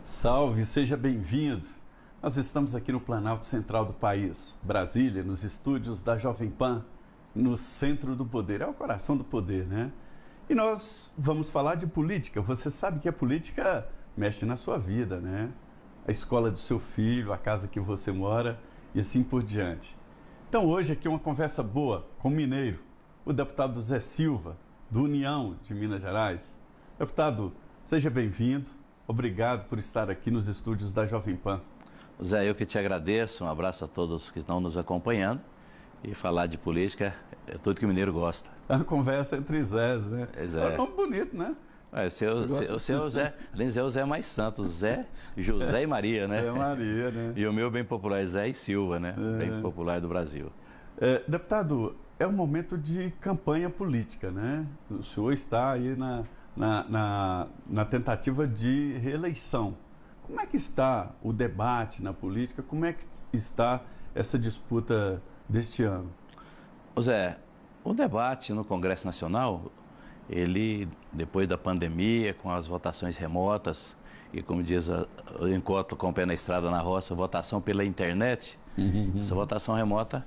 Salve, seja bem-vindo. Nós estamos aqui no Planalto Central do país, Brasília, nos estúdios da Jovem Pan, no centro do poder, é o coração do poder, né? E nós vamos falar de política. Você sabe que a política mexe na sua vida, né? A escola do seu filho, a casa que você mora e assim por diante. Então hoje aqui uma conversa boa com o mineiro, o deputado Zé Silva, do União de Minas Gerais. Deputado, seja bem-vindo. Obrigado por estar aqui nos estúdios da Jovem Pan. Zé, eu que te agradeço, um abraço a todos que estão nos acompanhando. E falar de política é tudo que o mineiro gosta. É uma conversa entre Zés, né? É um nome bonito, né? O seu Zé, além de Zé, o Zé é mais santo, Zé, José e Maria, né? É Maria, né? E o meu bem popular é Zé e Silva, né? Bem popular do Brasil. Deputado, é um momento de campanha política, né? O senhor está aí na tentativa de reeleição. Como é que está o debate na política? Como é que está essa disputa deste ano? Zé, o debate no Congresso Nacional, ele, depois da pandemia, com as votações remotas, e como diz o encontro com o pé na estrada na roça, votação pela internet, essa votação remota,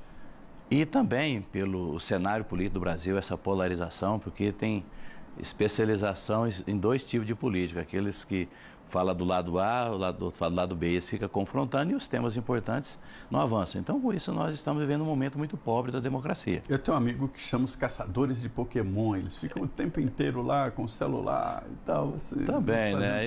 e também pelo cenário político do Brasil, essa polarização, porque tem especialização em dois tipos de política, aqueles que falam do lado A, o lado outro fala do lado B, eles ficam confrontando e os temas importantes não avançam. Então, com isso, nós estamos vivendo um momento muito pobre da democracia. Eu tenho um amigo que chama os caçadores de Pokémon, eles ficam o tempo inteiro lá com o celular e tal. Assim, também, né?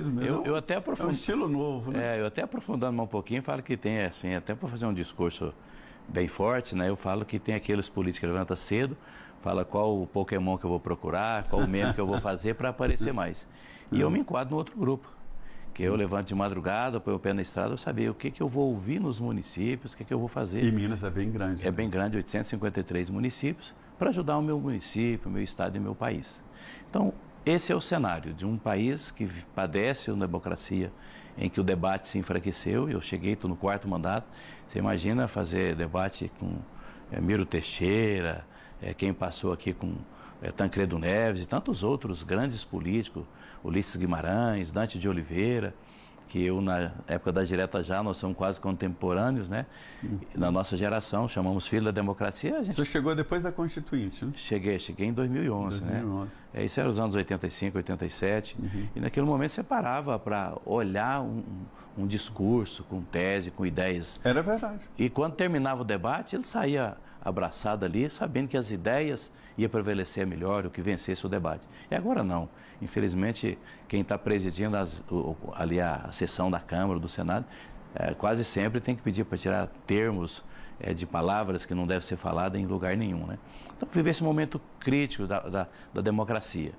Eu até é um estilo novo, né? Eu até aprofundando um pouquinho, falo que tem, assim, até para fazer um discurso bem forte, né? Eu falo que tem aqueles políticos que levantam cedo, fala qual o Pokémon que eu vou procurar, qual o meme que eu vou fazer para aparecer mais. E eu me enquadro no outro grupo, que eu levanto de madrugada, põe o pé na estrada, eu saber o que eu vou ouvir nos municípios, o que eu vou fazer. E Minas é bem grande. É bem grande, 853 municípios, para ajudar o meu município, o meu estado e o meu país. Então, esse é o cenário de um país que padece uma democracia em que o debate se enfraqueceu. Eu cheguei, estou no 4º mandato. Você imagina fazer debate com Miro Teixeira, quem passou aqui com Tancredo Neves e tantos outros grandes políticos, Ulisses Guimarães, Dante de Oliveira, que eu, na época da Direta Já, nós somos quase contemporâneos, né? Na nossa geração, chamamos Filho da Democracia. A gente... Você chegou depois da Constituinte, né? Cheguei em 2011, né? Isso era os anos 85, 87, e naquele momento você parava para olhar um discurso com tese, com ideias. Era verdade. E quando terminava o debate, ele saía abraçado ali, sabendo que as ideias iam prevalecer melhor, o que vencesse o debate. E agora não. Infelizmente, quem está presidindo ali a sessão da Câmara, do Senado, quase sempre tem que pedir para tirar termos de palavras que não devem ser faladas em lugar nenhum, né? Então, viver esse momento crítico da democracia.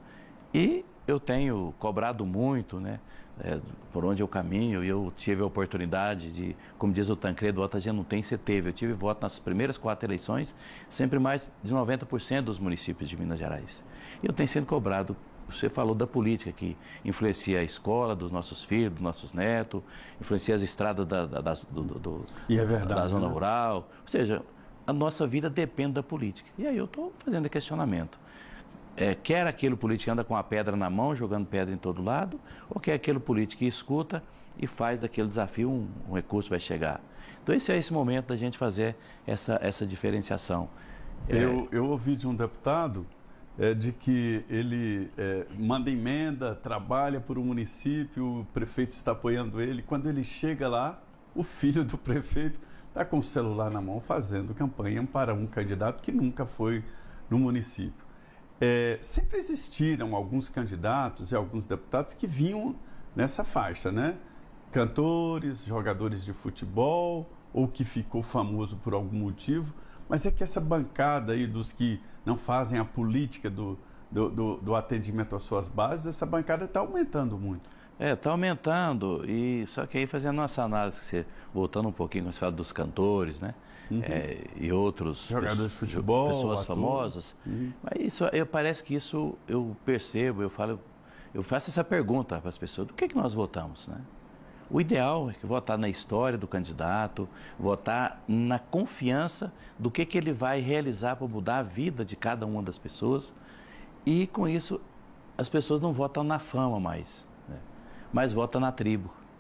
E eu tenho cobrado muito, né, por onde eu caminho, e eu tive a oportunidade de, como diz o Tancredo, voto a gente não tem, você teve. Eu tive voto nas primeiras 4 eleições, sempre mais de 90% dos municípios de Minas Gerais. E eu tenho sido cobrado. Você falou da política que influencia a escola dos nossos filhos, dos nossos netos, influencia as estradas da zona rural. Ou seja, a nossa vida depende da política. E aí eu estou fazendo questionamento. Quer aquele político que anda com a pedra na mão, jogando pedra em todo lado, ou quer aquele político que escuta e faz daquele desafio um recurso vai chegar. Então esse é esse momento da gente fazer essa diferenciação. Eu ouvi de um deputado de que ele manda emenda, trabalha por um município, o prefeito está apoiando ele. Quando ele chega lá, o filho do prefeito está com o celular na mão fazendo campanha para um candidato que nunca foi no município. Sempre existiram alguns candidatos e alguns deputados que vinham nessa faixa, né? Cantores, jogadores de futebol, ou que ficou famoso por algum motivo, mas é que essa bancada aí dos que não fazem a política do atendimento às suas bases, essa bancada está aumentando muito. Está aumentando, e só que aí fazendo nossa análise, voltando um pouquinho, quando você fala dos cantores, né? E outros jogadores de futebol, pessoas famosas. Mas isso, parece que isso eu percebo, eu faço essa pergunta para as pessoas: do que nós votamos, né? O ideal é que votar na história do candidato, votar na confiança do que ele vai realizar para mudar a vida de cada uma das pessoas, e com isso as pessoas não votam na fama mais, né? Mas votam na tribo.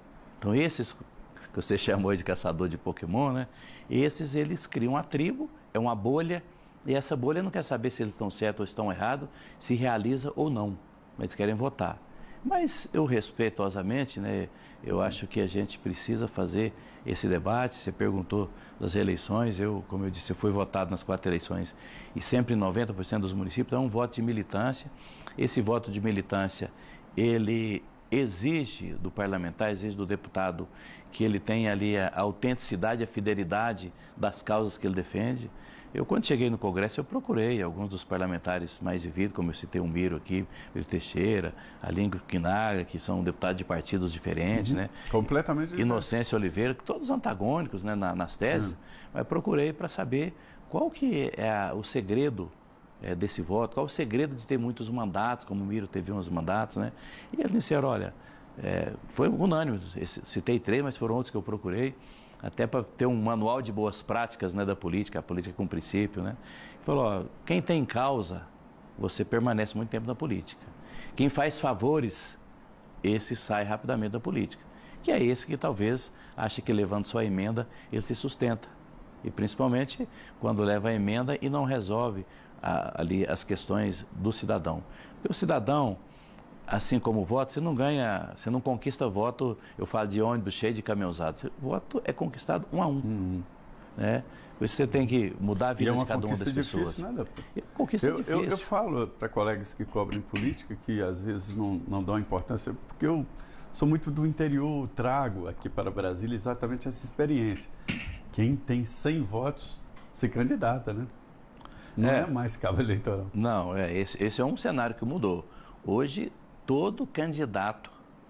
Então esses que você chamou de caçador de Pokémon, né? Esses eles criam uma tribo, é uma bolha, e essa bolha não quer saber se eles estão certos ou estão errados, se realiza ou não, mas eles querem votar. Mas eu respeitosamente, né, eu acho que a gente precisa fazer esse debate. Você perguntou das eleições, como eu disse, eu fui votado nas 4 eleições e sempre em 90% dos municípios é um voto de militância. Esse voto de militância, ele exige do parlamentar, exige do deputado que ele tenha ali a autenticidade, a fidelidade das causas que ele defende. Eu, quando cheguei no Congresso, eu procurei alguns dos parlamentares mais vividos, como eu citei o Miro aqui, Miro Teixeira, Alingo Quinaga, que são deputados de partidos diferentes, né? Completamente diferente. Inocêncio Oliveira, todos antagônicos, né, nas teses, mas procurei para saber qual que é o segredo desse voto, qual o segredo de ter muitos mandatos, como o Miro teve uns mandatos, né? E eles disseram, olha, foi unânime, citei 3, mas foram outros que eu procurei, até para ter um manual de boas práticas, né, da política, a política com princípio, né? Falou, ó, quem tem causa, você permanece muito tempo na política. Quem faz favores, esse sai rapidamente da política. Que é esse que talvez ache que levando sua emenda, ele se sustenta. E principalmente quando leva a emenda e não resolve ali as questões do cidadão. Porque o cidadão, assim como o voto, você não ganha, você não conquista voto, eu falo de ônibus cheio de caminhão usado. O voto é conquistado 1 a 1. Né? Você tem que mudar a vida de cada uma das pessoas. Difícil, né, doutor? Conquista difícil. Eu falo para colegas que cobrem política que às vezes não dão importância, porque eu sou muito do interior, trago aqui para Brasília exatamente essa experiência. Quem tem 100 votos se candidata, né? Não é mais cabo eleitoral. Não, esse é um cenário que mudou. Hoje, todo candidato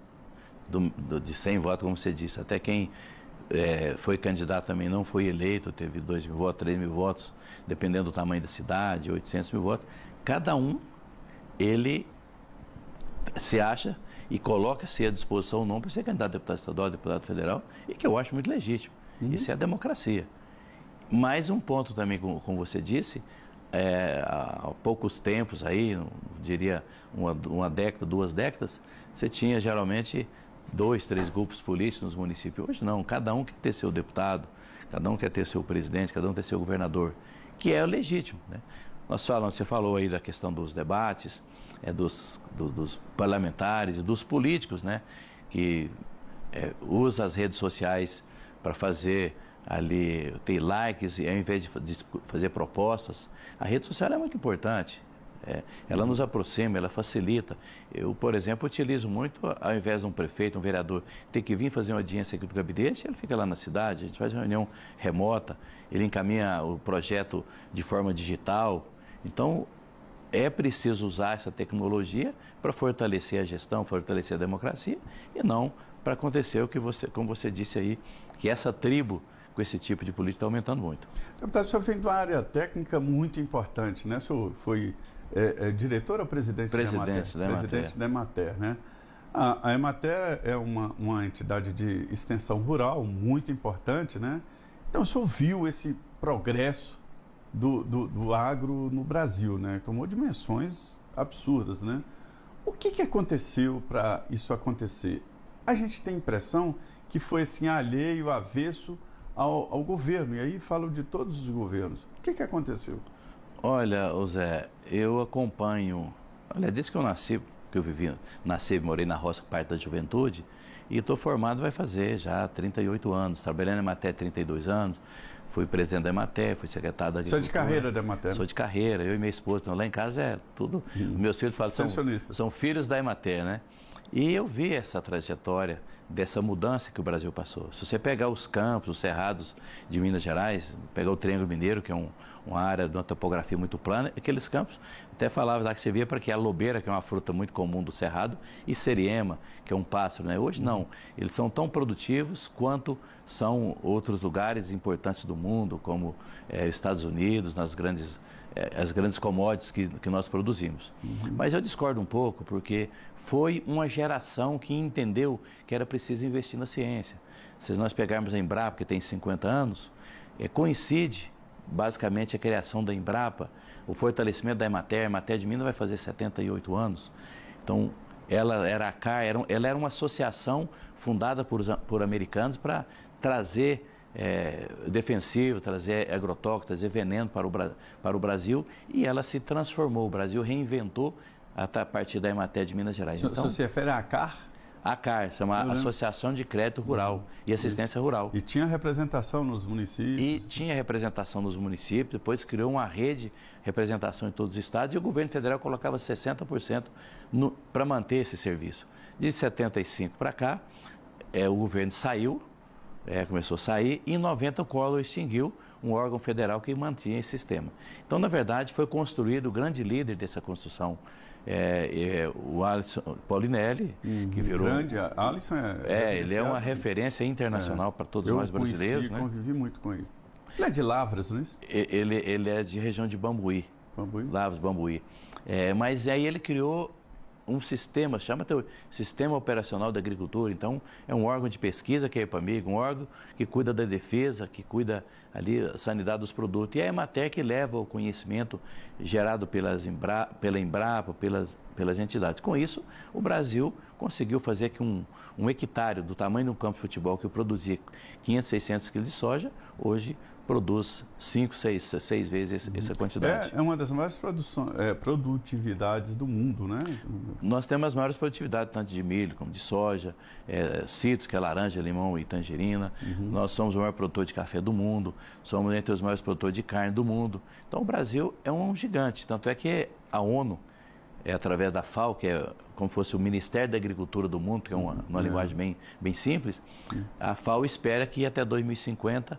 de 100 votos, como você disse, até quem foi candidato também não foi eleito, teve 2.000 votos, 3.000 votos, dependendo do tamanho da cidade, 800.000 votos, cada um, ele se acha e coloca-se à disposição o nome para ser candidato a deputado estadual, deputado federal, e que eu acho muito legítimo. Isso é a democracia. Mais um ponto também, como você disse, há poucos tempos aí, diria uma década, 2 décadas, você tinha geralmente 2, 3 grupos políticos nos municípios. Hoje não, cada um quer ter seu deputado, cada um quer ter seu presidente, cada um quer ter seu governador, que é o legítimo, né? Você falou aí da questão dos debates, dos parlamentares e dos políticos, né? Que usa as redes sociais para fazer ali, ter likes, e ao invés de fazer propostas. A rede social é muito importante. Ela nos aproxima, ela facilita. Eu, por exemplo, utilizo muito, ao invés de um prefeito, um vereador, ter que vir fazer uma audiência aqui do gabinete, ele fica lá na cidade, a gente faz uma reunião remota, ele encaminha o projeto de forma digital. Então, é preciso usar essa tecnologia para fortalecer a gestão, fortalecer a democracia, e não para acontecer o que como você disse aí, que essa tribo com esse tipo de política está aumentando muito. Deputado, o senhor vem de uma área técnica muito importante, né? O senhor foi diretor ou presidente da Emater? Presidente da Emater, né? A Emater é uma entidade de extensão rural muito importante, né? Então, o senhor viu esse progresso do agro no Brasil, né? Tomou dimensões absurdas, né? O que aconteceu para isso acontecer? A gente tem a impressão que foi assim, alheio, avesso ao governo, e aí falo de todos os governos. O que aconteceu? Olha, Zé, eu acompanho, desde que eu nasci, que eu nasci e morei na roça parte da juventude, e estou formado, vai fazer já 38 anos, trabalhando na Emater 32 anos, fui presidente da Emater, fui secretário da Agricultura. Você é de carreira da Emater? Sou de carreira, eu e minha esposa, então, lá em casa é tudo, meus filhos falam, são filhos da Emater, né? E eu vi essa trajetória dessa mudança que o Brasil passou. Se você pegar os campos, os cerrados de Minas Gerais, pegar o Triângulo Mineiro, que é uma área de uma topografia muito plana, aqueles campos, até falava lá que você via para que a lobeira, que é uma fruta muito comum do cerrado, e seriema, que é um pássaro, né? Hoje não, eles são tão produtivos quanto são outros lugares importantes do mundo, como Estados Unidos, as grandes commodities que nós produzimos. Mas eu discordo um pouco, porque foi uma geração que entendeu que era preciso investir na ciência. Se nós pegarmos a Embrapa, que tem 50 anos, coincide basicamente a criação da Embrapa, o fortalecimento da Emater. A Emater de Minas vai fazer 78 anos. Então, ela era a CAR, ela era uma associação fundada por americanos para trazer defensivo, trazer agrotóxico, trazer veneno para o Brasil, e ela se transformou. O Brasil reinventou a partir da Emater de Minas Gerais. Então, você se refere à CAR? A CAR, chama Associação de Crédito Rural e Assistência Rural. E tinha representação nos municípios? E tinha representação nos municípios, depois criou uma rede de representação em todos os estados, e o governo federal colocava 60% para manter esse serviço. De 75 para cá, o governo saiu, começou a sair, e em 90 o Collor extinguiu um órgão federal que mantinha esse sistema. Então, na verdade, foi construído o grande líder dessa construção, o Alisson Paulinelli, que virou... Grande, Alisson ele é uma referência internacional para todos nós brasileiros. Eu convivi muito com ele. Ele é de Lavras, não é isso? Ele é de região de Bambuí. Lavras, Bambuí. Mas aí ele criou um sistema, chama-se Sistema Operacional da Agricultura. Então, é um órgão de pesquisa, que é a EPAMIG, um órgão que cuida da defesa, que cuida ali da sanidade dos produtos. E a Emater que leva o conhecimento gerado pela Embrapa, pelas entidades. Com isso, o Brasil conseguiu fazer que um hectare do tamanho de um campo de futebol que produzia 500, 600 quilos de soja, hoje produz 5, 6 vezes essa quantidade. É uma das maiores produtividades do mundo, né? Nós temos as maiores produtividades, tanto de milho como de soja, citros, que é laranja, limão e tangerina. Nós somos o maior produtor de café do mundo, somos entre os maiores produtores de carne do mundo. Então, o Brasil é um gigante. Tanto é que a ONU, através da FAO, que é como se fosse o Ministério da Agricultura do mundo, que é uma linguagem bem simples, a FAO espera que até 2050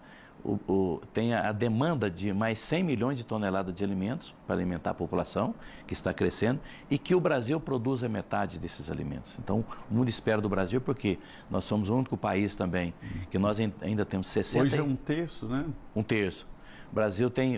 tenha a demanda de mais 100 milhões de toneladas de alimentos para alimentar a população, que está crescendo, e que o Brasil produza metade desses alimentos. Então, o mundo espera do Brasil, porque nós somos o único país também que nós ainda temos 60... Hoje é um terço, né? Um terço. O Brasil tem...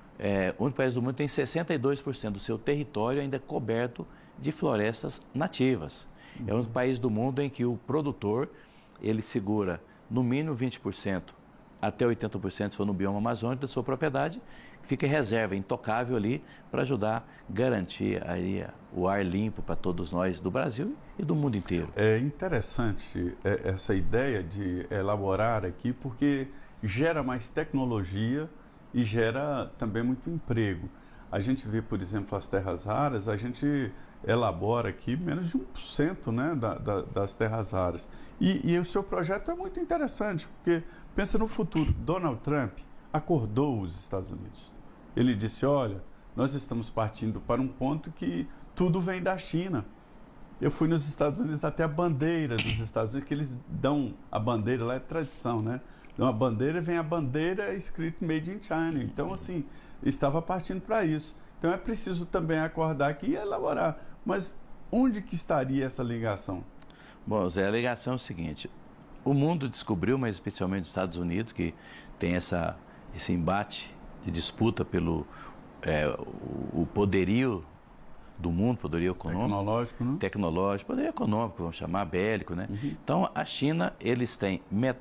o único país do mundo tem 62% do seu território ainda coberto de florestas nativas. É o único país do mundo em que o produtor, ele segura no mínimo 20%, até 80% se for no bioma amazônico da sua propriedade, fica em reserva, intocável ali, para ajudar a garantir aí o ar limpo para todos nós do Brasil e do mundo inteiro. É interessante essa ideia de elaborar aqui, porque gera mais tecnologia e gera também muito emprego. A gente vê, por exemplo, as terras raras, a gente elabora aqui menos de 1%, né, das terras raras. E o seu projeto é muito interessante, porque pensa no futuro. Donald Trump acordou os Estados Unidos. Ele disse, olha, nós estamos partindo para um ponto que tudo vem da China. Eu fui nos Estados Unidos, até a bandeira dos Estados Unidos, que eles dão a bandeira, lá é tradição, né? Dão a bandeira, vem a bandeira escrito Made in China. Então, assim, estava partindo para isso. Então, é preciso também acordar aqui e elaborar. Mas onde que estaria essa ligação? Bom, Zé, a ligação é o seguinte. O mundo descobriu, mas especialmente os Estados Unidos, que tem esse embate de disputa pelo o poderio do mundo, poderio econômico. Tecnológico, né? Tecnológico, poderio econômico, vamos chamar, bélico, né? Então, a China, eles têm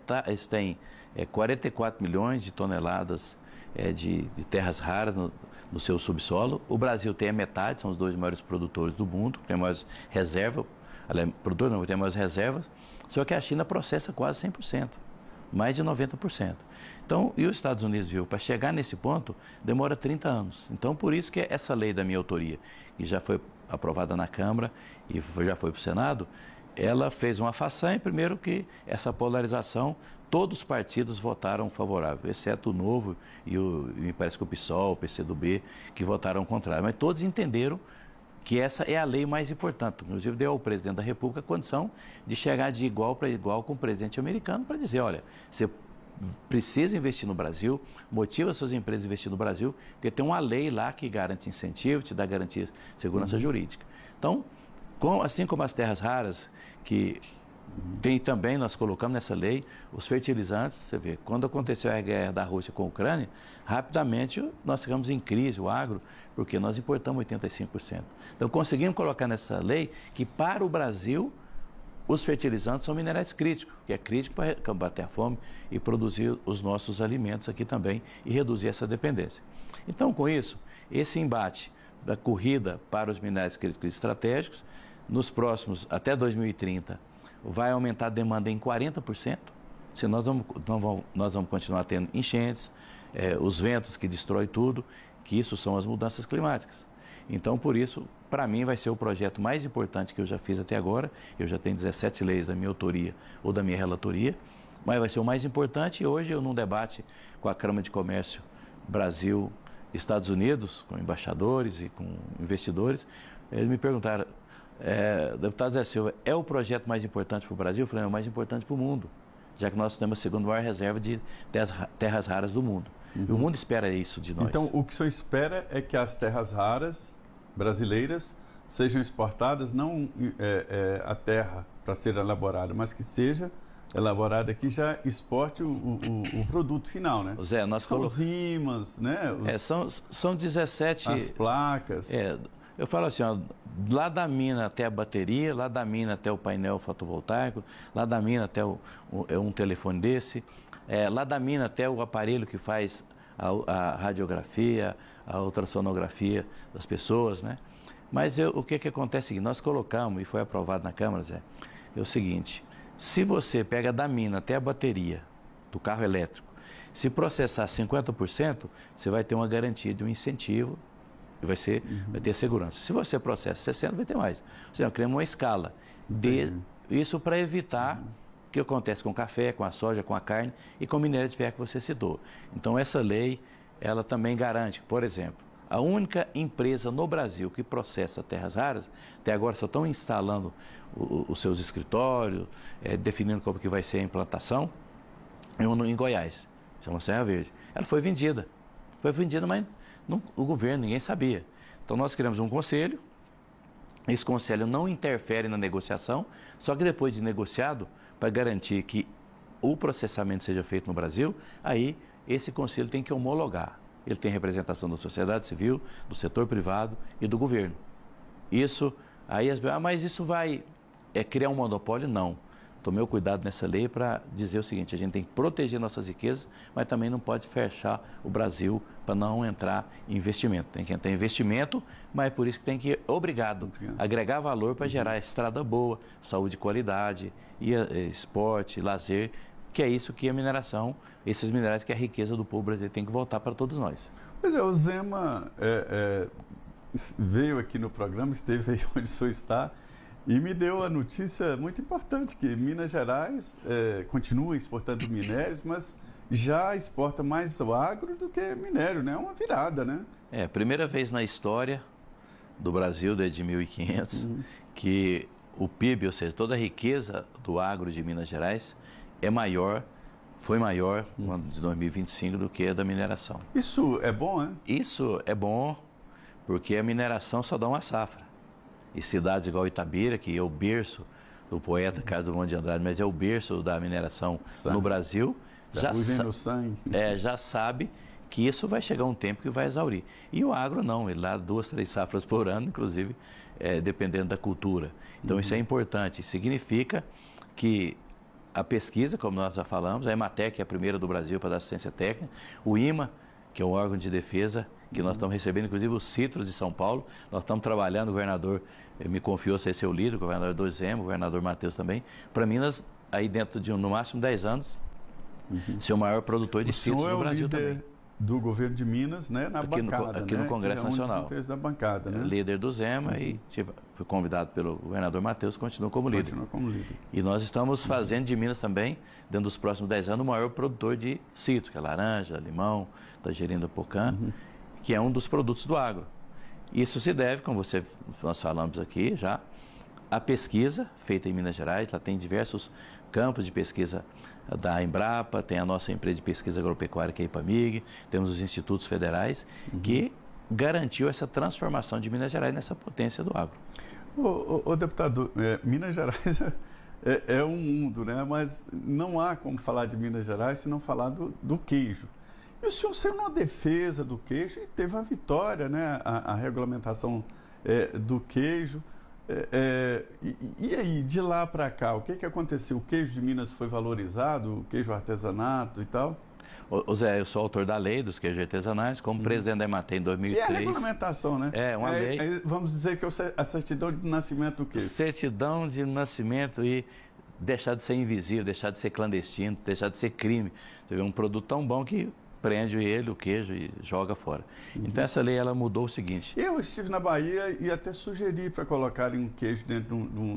44 milhões de toneladas de terras raras no seu subsolo. O Brasil tem a metade, são os dois maiores produtores do mundo, tem mais reserva, produtor não, tem mais reservas, só que a China processa quase 100%, mais de 90%. Então, e os Estados Unidos, viu, para chegar nesse ponto, demora 30 anos. Então, por isso que essa lei da minha autoria, que já foi aprovada na Câmara e já foi para o Senado, ela fez uma façanha, primeiro que essa polarização, todos os partidos votaram favorável, exceto o Novo e me parece que o PSOL, o PCdoB, que votaram contrário. Mas todos entenderam que essa é a lei mais importante. Inclusive, deu ao presidente da República a condição de chegar de igual para igual com o presidente americano para dizer, olha, você precisa investir no Brasil, motiva suas empresas a investir no Brasil, porque tem uma lei lá que garante incentivo, te dá garantia de segurança jurídica. Então, assim como as terras raras, que tem também, nós colocamos nessa lei, os fertilizantes, você vê, quando aconteceu a guerra da Rússia com a Ucrânia, rapidamente nós ficamos em crise, o agro, porque nós importamos 85%. Então, conseguimos colocar nessa lei que para o Brasil, os fertilizantes são minerais críticos, que é crítico para combater a fome e produzir os nossos alimentos aqui também e reduzir essa dependência. Então, com isso, esse embate da corrida para os minerais críticos e estratégicos nos próximos, até 2030, vai aumentar a demanda em 40%, se nós vamos continuar tendo enchentes, os ventos que destroem tudo, que isso são as mudanças climáticas. Então, por isso, para mim, vai ser o projeto mais importante que eu já fiz até agora. Eu já tenho 17 leis da minha autoria ou da minha relatoria, mas vai ser o mais importante. E hoje, eu num debate com a Câmara de Comércio Brasil, Estados Unidos, com embaixadores e com investidores, eles me perguntaram, deputado Zé Silva, é o projeto mais importante para o Brasil? Eu falei, é o mais importante para o mundo, já que nós temos a segunda maior reserva de terras raras do mundo. E o mundo espera isso de nós. Então, o que o senhor espera é que as terras raras brasileiras sejam exportadas, não a terra para ser elaborada, mas que seja elaborada aqui, já exporte o produto final, né? Zé, nós são os ímãs, né? São 17... As placas. Eu falo assim, ó, lá da mina até a bateria, lá da mina até o painel fotovoltaico, lá da mina até um telefone desse, lá da mina até o aparelho que faz a radiografia, a ultrassonografia das pessoas, né? Mas o que acontece é que nós colocamos, e foi aprovado na Câmara, Zé, é o seguinte, se você pega da mina até a bateria do carro elétrico, se processar 50%, você vai ter uma garantia de um incentivo, e vai ter segurança. Se você processa 60%, vai ter mais. Ou seja, criamos uma escala. Isso para evitar o que acontece com o café, com a soja, com a carne e com o minério de ferro que você citou. Então, essa lei, ela também garante, por exemplo, a única empresa no Brasil que processa terras raras, até agora só estão instalando os seus escritórios, definindo como que vai ser a implantação, em Goiás, chama Serra Verde. Ela foi vendida, mas o governo, ninguém sabia. Então, nós criamos um conselho, esse conselho não interfere na negociação, só que depois de negociado, para garantir que o processamento seja feito no Brasil, aí esse conselho tem que homologar. Ele tem representação da sociedade civil, do setor privado e do governo. Isso, aí mas isso vai criar um monopólio? Não. Tomei o cuidado nessa lei para dizer o seguinte, a gente tem que proteger nossas riquezas, mas também não pode fechar o Brasil para não entrar em investimento. Tem que entrar em investimento, mas é por isso que tem que, obrigado, agregar valor para gerar estrada boa, saúde de qualidade, esporte, lazer, que é isso que a mineração, esses minerais que é a riqueza do povo brasileiro tem que voltar para todos nós. Pois o Zema veio aqui no programa, esteve aí onde o senhor está, e me deu a notícia muito importante, que Minas Gerais continua exportando minérios, mas já exporta mais o agro do que minério, né? É uma virada, né? Primeira vez na história do Brasil, desde 1500, que o PIB, ou seja, toda a riqueza do agro de Minas Gerais foi maior no ano de 2025 do que a da mineração. Isso é bom, né? Isso é bom porque a mineração só dá uma safra. E cidades igual Itabira, que é o berço do poeta Carlos Drummond de Andrade, mas é o berço da mineração no Brasil, já sabe que isso vai chegar um tempo que vai exaurir. E o agro não, ele dá 2, 3 safras por ano, inclusive, dependendo da cultura. Então isso é importante, significa que a pesquisa, como nós já falamos, a Ematec é a primeira do Brasil para dar assistência técnica, o IMA, que é um órgão de defesa, que nós estamos recebendo, inclusive, o Citro de São Paulo, nós estamos trabalhando, o governador me confiou ser seu líder, o governador do Zema, o governador Matheus também, para Minas, aí dentro de no máximo 10 anos, ser o maior produtor de citros do Brasil também. O senhor é o líder do governo de Minas, né, na bancada, aqui no Congresso Nacional. Da bancada, né? Líder do Zema e fui convidado pelo governador Matheus, continua como líder. E nós estamos fazendo de Minas também, dentro dos próximos 10 anos, o maior produtor de citros, que é laranja, limão, tangerina, pocã, que é um dos produtos do agro. Isso se deve, como nós falamos aqui já, à pesquisa feita em Minas Gerais. Lá tem diversos campos de pesquisa da Embrapa, tem a nossa empresa de pesquisa agropecuária, que é a IPAMIG, temos os institutos federais, que garantiu essa transformação de Minas Gerais nessa potência do agro. Ô deputado, Minas Gerais é um mundo, né? Mas não há como falar de Minas Gerais se não falar do queijo. E o senhor saiu na defesa do queijo e teve uma vitória, né? A regulamentação do queijo. E aí, de lá para cá, o que aconteceu? O queijo de Minas foi valorizado, o queijo artesanato e tal? Ô Zé, eu sou autor da lei dos queijos artesanais, como presidente da EMATEM em 2003. Que é a regulamentação, né? É, uma lei. Vamos dizer que a certidão de nascimento do quê? Certidão de nascimento e deixar de ser invisível, deixar de ser clandestino, deixar de ser crime. Você vê um produto tão bom que prende ele, o queijo, e joga fora. Então essa lei, ela mudou o seguinte. Eu estive na Bahia e até sugeri para colocarem um queijo dentro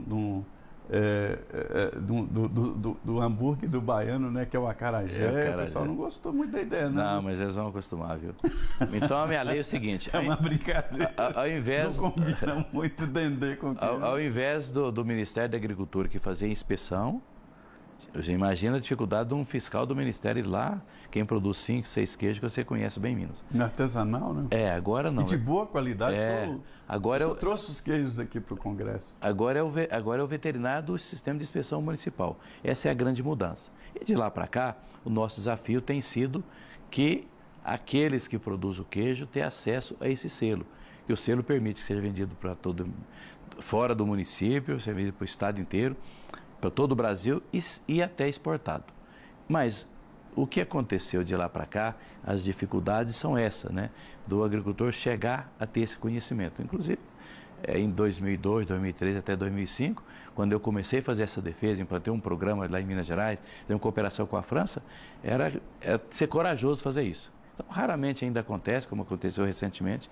do hambúrguer do baiano, né, que é o acarajé. O pessoal não gostou muito da ideia, não, mas eles vão acostumar, viu? Então a minha lei é o seguinte. É uma brincadeira. Ao invés, não combina muito dendê com queijo. Ao invés do Ministério da Agricultura, que fazia inspeção, você imagina a dificuldade de um fiscal do Ministério ir lá, quem produz 5, 6 queijos que você conhece bem em Minas. Artesanal, né? Agora não. E de boa qualidade. Agora eu trouxe os queijos aqui para o Congresso. Agora é o veterinário do sistema de inspeção municipal. Essa é a grande mudança. E de lá para cá, o nosso desafio tem sido que aqueles que produzem o queijo tenham acesso a esse selo. Que o selo permite que seja vendido para fora do município, seja vendido para o estado inteiro, para todo o Brasil e até exportado. Mas o que aconteceu de lá para cá, as dificuldades são essas, né? Do agricultor chegar a ter esse conhecimento. Inclusive, em 2002, 2003 até 2005, quando eu comecei a fazer essa defesa, implantei um programa lá em Minas Gerais, em cooperação com a França, era ser corajoso fazer isso. Então, raramente ainda acontece, como aconteceu recentemente.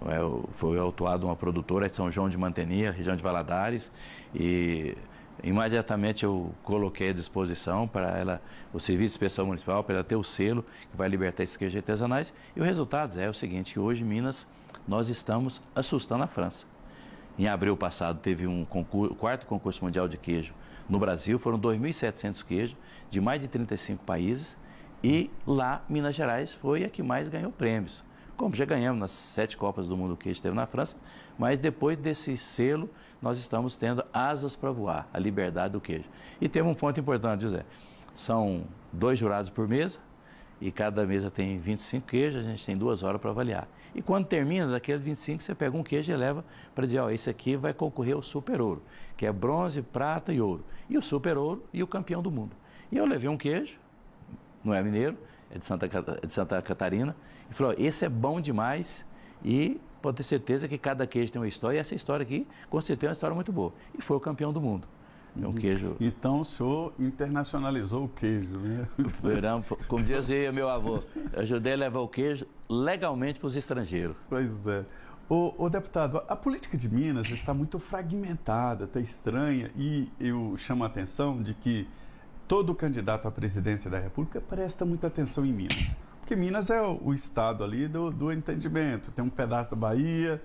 Foi autuado uma produtora de São João de Mantenia, região de Valadares, e imediatamente eu coloquei à disposição para ela o Serviço de Inspeção Municipal, para ela ter o selo que vai libertar esses queijos artesanais. E o resultado é o seguinte, que hoje em Minas nós estamos assustando a França. Em abril passado teve o 4º concurso mundial de queijo no Brasil, foram 2.700 queijos de mais de 35 países e lá Minas Gerais foi a que mais ganhou prêmios. Como já ganhamos nas 7 Copas do Mundo que queijo teve na França, mas depois desse selo nós estamos tendo asas para voar, a liberdade do queijo. E temos um ponto importante, José, são 2 jurados por mesa e cada mesa tem 25 queijos, a gente tem 2 horas para avaliar. E quando termina, daqueles 25, você pega um queijo e leva para dizer, esse aqui vai concorrer ao Super Ouro, que é bronze, prata e ouro. E o Super Ouro e o campeão do mundo. E eu levei um queijo, não é mineiro, é de Santa Catarina, e falou, esse é bom demais e pode ter certeza que cada queijo tem uma história, e essa história aqui, com certeza, é uma história muito boa. E foi o campeão do mundo. É um queijo... Então o senhor internacionalizou o queijo, né? Como dizia meu avô, eu ajudei a levar o queijo legalmente para os estrangeiros. Pois é. Ô deputado, a política de Minas está muito fragmentada, está estranha, e eu chamo a atenção de que todo candidato à presidência da República presta muita atenção em Minas. Porque Minas é o estado ali do entendimento. Tem um pedaço da Bahia,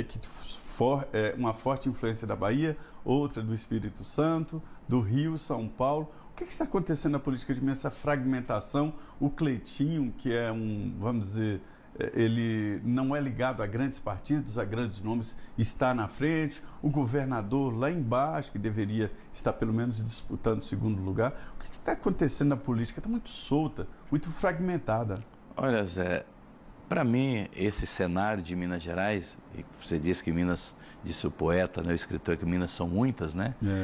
uma forte influência da Bahia, outra do Espírito Santo, do Rio, São Paulo. O que está acontecendo na política de Minas, essa fragmentação? O Cleitinho, que é vamos dizer, ele não é ligado a grandes partidos, a grandes nomes, está na frente. O governador lá embaixo, que deveria estar pelo menos disputando o 2º lugar. O que está acontecendo na política? Está muito solta, muito fragmentada. Olha, Zé, para mim, esse cenário de Minas Gerais, e você disse que Minas, disse o poeta, né, o escritor, que Minas são muitas, né?